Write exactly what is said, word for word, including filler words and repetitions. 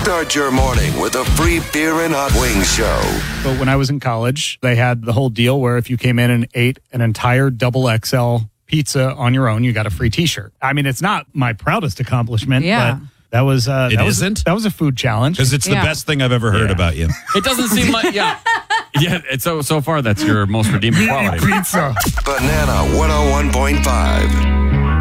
Start your morning with a free beer and hot wings show. But when I was in college, they had the whole deal where if you came in and ate an entire double X L pizza on your own, you got a free T-shirt. I mean, it's not my proudest accomplishment, Yeah. but that was uh, It that was, isn't? that was a food challenge. Because it's the Yeah. best thing I've ever heard Yeah. about you. It doesn't seem like, yeah. Yeah, it's so, so far that's your most redeeming quality. Pizza. Banana one oh one point five.